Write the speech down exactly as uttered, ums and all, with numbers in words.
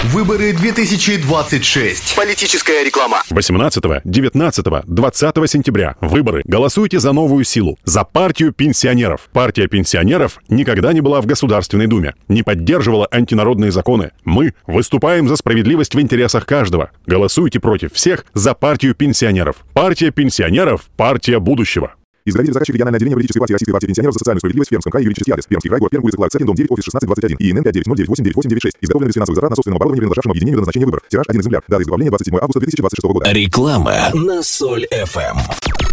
Выборы две тысячи двадцать шесть. Политическая реклама. восемнадцатого, девятнадцатого, двадцатого сентября. Выборы. Голосуйте за новую силу. За партию пенсионеров. Партия пенсионеров никогда не была в Государственной Думе. Не поддерживала антинародные законы. Мы выступаем за справедливость в интересах каждого. Голосуйте против всех за партию пенсионеров. Партия пенсионеров. Партия будущего. Изготовитель заказчик региональное отделение политической партии Российской партии пенсионеров за социальную справедливость в Пермском крае, юридический адрес. Пермский край, город Пермь, улица Кларксерин, дом девять, офис шестнадцать двадцать один, ИНН пять девять ноль девять восемь девять восемь девять шесть. Изготовлен без финансовых затрат на собственном оборудовании, принадлежавшем объединению до назначения выборов. Тираж один экземпляр. Дата изготовления двадцать седьмого августа две тысячи двадцать шестого года. Реклама на Соль эф эм.